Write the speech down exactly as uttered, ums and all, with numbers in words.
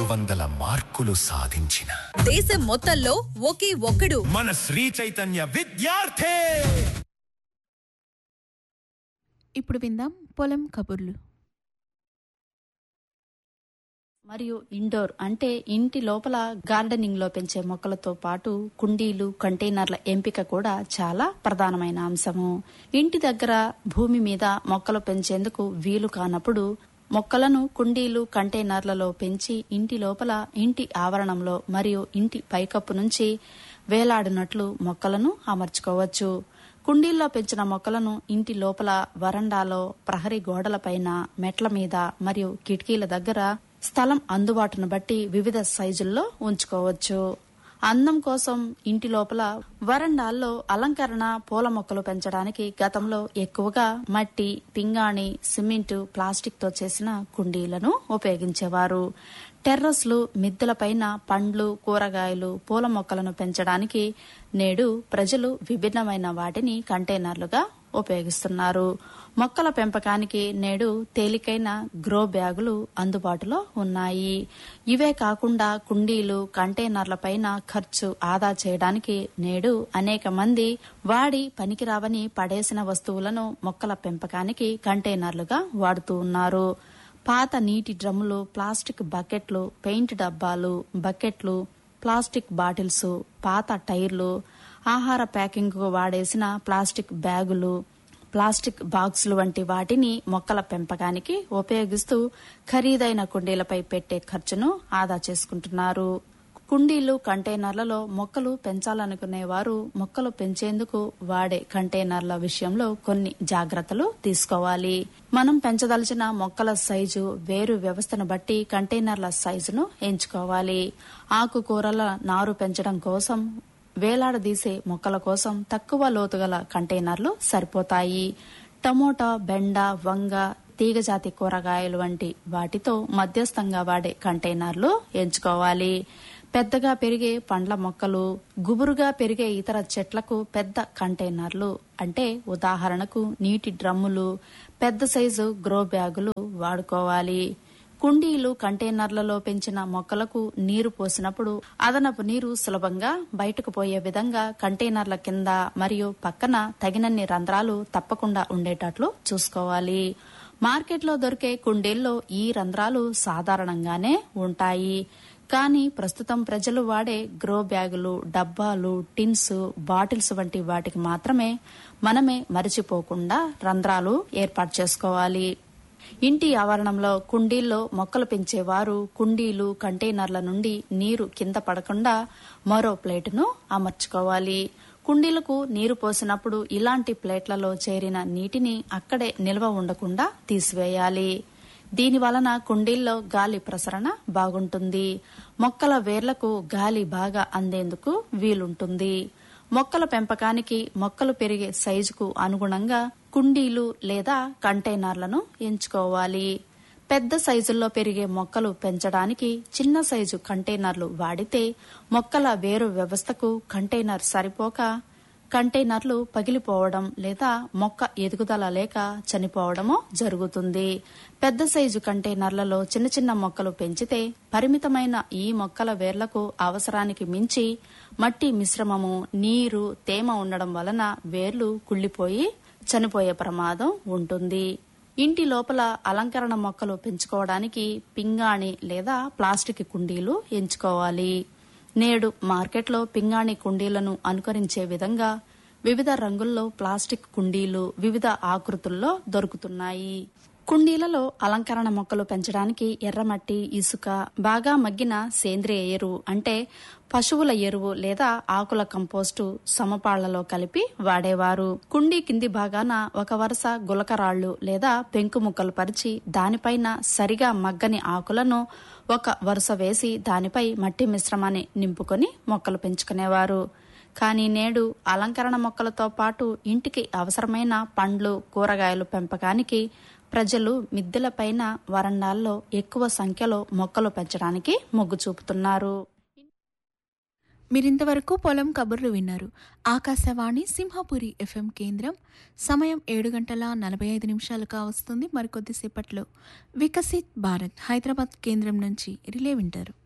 వందల మార్కులు సాధించిన దేశం మొత్తంలో ఒకే ఒక్కడు మన శ్రీ చైతన్య విద్యార్థి. ఇప్పుడు విందాం పొలం కబుర్లు. మరియు ఇండోర్ అంటే ఇంటి లోపల గార్డెనింగ్ లో పెంచే మొక్కలతో పాటు కుండీలు, కంటైనర్ల ఎంపిక కూడా చాలా ప్రధానమైన అంశము. ఇంటి దగ్గర భూమి మీద మొక్కలు పెంచేందుకు వీలు కానప్పుడు మొక్కలను కుండీలు, కంటైనర్లలో పెంచి ఇంటి లోపల, ఇంటి ఆవరణంలో మరియు ఇంటి పైకప్పు నుంచి వేలాడినట్లు మొక్కలను అమర్చుకోవచ్చు. కుండీల్లో పెంచిన మొక్కలను ఇంటి లోపల, వరండాలో, ప్రహరీ గోడలపైన, మెట్ల మీద మరియు కిటికీల దగ్గర స్థలం అందుబాటును బట్టి వివిధ సైజుల్లో ఉంచుకోవచ్చు. అందం కోసం ఇంటి లోపల వరండాల్లో అలంకరణ పూల మొక్కలు పెంచడానికి గతంలో ఎక్కువగా మట్టి, పింగాణి, సిమెంటు, ప్లాస్టిక్ తో చేసిన కుండీలను ఉపయోగించేవారు. టెర్రస్లు, మిద్దెలపైన పండ్లు, కూరగాయలు, పూల మొక్కలను పెంచడానికి నేడు ప్రజలు విభిన్నమైన వాటిని కంటైనర్లుగా ఉపయోగిస్తున్నారు. మొక్కల పెంపకానికి నేడు తేలికైన గ్రో బ్యాగులు అందుబాటులో ఉన్నాయి. ఇవే కాకుండా కుండీలు, కంటైనర్లపైన ఖర్చు ఆదా చేయడానికి నేడు అనేక మంది వాడి పనికిరావని పడేసిన వస్తువులను మొక్కల పెంపకానికి కంటైనర్లుగా వాడుతూ ఉన్నారు. పాత నీటి డ్రమ్ములు, ప్లాస్టిక్ బకెట్లు, పెయింట్ డబ్బాలు, బకెట్లు, ప్లాస్టిక్ బాటిల్స్, పాత టైర్లు, ఆహార ప్యాకింగ్ కు వాడేసిన ప్లాస్టిక్ బ్యాగులు, ప్లాస్టిక్ బాక్సులు వంటి వాటిని మొక్కల పెంపకానికి ఉపయోగిస్తూ ఖరీదైన కుండీలపై పెట్టే ఖర్చును ఆదా చేసుకుంటున్నారు. కుండీలు, కంటైనర్లలో మొక్కలు పెంచాలనుకునేవారు మొక్కలు పెంచేందుకు వాడే కంటైనర్ల విషయంలో కొన్ని జాగ్రత్తలు తీసుకోవాలి. మనం పెంచదలిచిన మొక్కల సైజు, వేరు వ్యవస్థను బట్టి కంటైనర్ల సైజును ఎంచుకోవాలి. ఆకుకూరల నారు పెంచడం కోసం, వేలాడదీసే మొక్కల కోసం తక్కువ లోతుగల కంటైనర్లు సరిపోతాయి. టమోటా, బెండ, వంగ, తీగజాతి కూరగాయలు వంటి వాటితో మధ్యస్థంగా వాడే కంటైనర్లు ఎంచుకోవాలి. పెద్దగా పెరిగే పండ్ల మొక్కలు, గుబురుగా పెరిగే ఇతర చెట్లకు పెద్ద కంటైనర్లు అంటే ఉదాహరణకు నీటి డ్రమ్ములు, పెద్ద సైజు గ్రో బ్యాగులు వాడుకోవాలి. కుండీలు, కంటైనర్లలో పెంచిన మొక్కలకు నీరు పోసినప్పుడు అదనపు నీరు సులభంగా బయటకు పోయే విధంగా కంటైనర్ల కింద మరియు పక్కన తగినన్ని రంధ్రాలు తప్పకుండా ఉండేటట్లు చూసుకోవాలి. మార్కెట్లో దొరికే కుండీల్లో ఈ రంధ్రాలు సాధారణంగానే ఉంటాయి. కానీ ప్రస్తుతం ప్రజలు వాడే గ్రో బ్యాగులు, డబ్బాలు, టిన్స్, బాటిల్స్ వంటి వాటికి మాత్రమే మనమే మరిచిపోకుండా రంధ్రాలు ఏర్పాటు చేసుకోవాలి. ఇంటి ఆవరణంలో కుండీల్లో మొక్కలు పెంచేవారు కుండీలు, కంటైనర్ల నుండి నీరు కింద పడకుండా మరో ప్లేటును అమర్చుకోవాలి. కుండీలకు నీరు పోసినప్పుడు ఇలాంటి ప్లేట్లలో చేరిన నీటిని అక్కడే నిల్వ ఉండకుండా తీసివేయాలి. దీని వలన కుండీల్లో గాలి ప్రసరణ బాగుంటుంది. మొక్కల వేర్లకు గాలి బాగా అందేందుకు వీలుంటుంది. మొక్కల పెంపకానికి మొక్కలు పెరిగే సైజుకు అనుగుణంగా కుండీలు లేదా కంటైనర్లను ఎంచుకోవాలి. పెద్ద సైజుల్లో పెరిగే మొక్కలు పెంచడానికి చిన్న సైజు కంటైనర్లు వాడితే మొక్కల వేరు వ్యవస్థకు కంటైనర్ సరిపోక కంటైనర్లు పగిలిపోవడం లేదా మొక్క ఎదుగుదల లేక చనిపోవడమో జరుగుతుంది. పెద్ద సైజు కంటైనర్లలో చిన్న చిన్న మొక్కలు పెంచితే పరిమితమైన ఈ మొక్కల వేర్లకు అవసరానికి మించి మట్టి మిశ్రమము, నీరు, తేమ ఉండడం వలన వేర్లు కుళ్లిపోయి చనిపోయే ప్రమాదం ఉంటుంది. ఇంటి లోపల అలంకరణ మొక్కలు పెంచుకోవడానికి పింగాణి లేదా ప్లాస్టిక్ కుండీలు ఎంచుకోవాలి. నేడు మార్కెట్లో పింగాణి కుండీలను అనుకరించే విధంగా వివిధ రంగుల్లో ప్లాస్టిక్ కుండీలు వివిధ ఆకృతుల్లో దొరుకుతున్నాయి. కుండీలలో అలంకరణ మొక్కలు పెంచడానికి ఎర్రమట్టి, ఇసుక, బాగా మగ్గిన సేంద్రియ ఎరువు అంటే పశువుల ఎరువు లేదా ఆకుల కంపోస్టు సమపాళ్లలో కలిపి వాడేవారు. కుండీ కింది భాగాన ఒక వరుస గులకరాళ్లు లేదా పెంకు ముక్కలు పరిచి దానిపైన సరిగా మగ్గని ఆకులను ఒక వరుస వేసి దానిపై మట్టి మిశ్రమాన్ని నింపుకొని మొక్కలు పెంచుకునేవారు. కానీ నేడు అలంకరణ మొక్కలతో పాటు ఇంటికి అవసరమైన పండ్లు, కూరగాయలు పెంపకానికి ప్రజలు మిద్దెలపైన, వరండాల్లో ఎక్కువ సంఖ్యలో మొక్కలు పెంచడానికి మొగ్గు చూపుతున్నారు. మీరింతవరకు పొలం కబుర్లు విన్నారు. ఆకాశవాణి సింహపురి ఎఫ్ఎం కేంద్రం. సమయం ఏడు గంటల నలభై ఐదు నిమిషాలు కావస్తుంది. మరికొద్దిసేపట్లో వికసిత్ భారత్ హైదరాబాద్ కేంద్రం నుంచి రిలే వింటారు.